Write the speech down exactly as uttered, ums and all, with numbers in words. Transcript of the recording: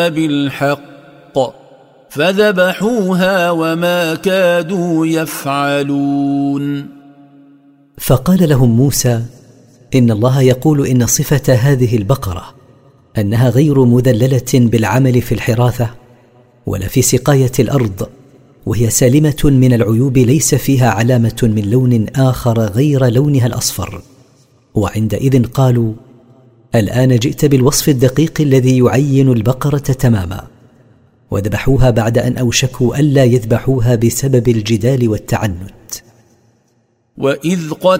بالحق فذبحوها وما كادوا يفعلون. فقال لهم موسى: إن الله يقول إن صفة هذه البقرة أنها غير مذللة بالعمل في الحراثة ولا في سقاية الأرض، وهي سالمة من العيوب، ليس فيها علامة من لون آخر غير لونها الأصفر. وعندئذ قالوا: الآن جئت بالوصف الدقيق الذي يعين البقرة تماما. وذبحوها بعد أن أوشكوا ألا يذبحوها بسبب الجدال والتعنت. وإذ